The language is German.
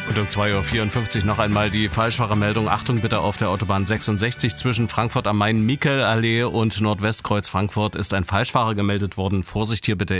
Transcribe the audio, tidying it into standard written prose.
Und um 2.54 Uhr noch einmal die Falschfahrermeldung. Achtung bitte auf der Autobahn 66 zwischen Frankfurt am Main, Michelallee und Nordwestkreuz Frankfurt ist ein Falschfahrer gemeldet worden. Vorsicht hier bitte